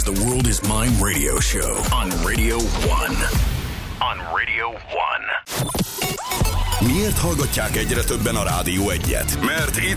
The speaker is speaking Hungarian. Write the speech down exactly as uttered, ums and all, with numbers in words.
is the World is Mine radio show on Radio One. On Radio One. Miért hallgatják egyre többen a Rádió Egyet? Mert itt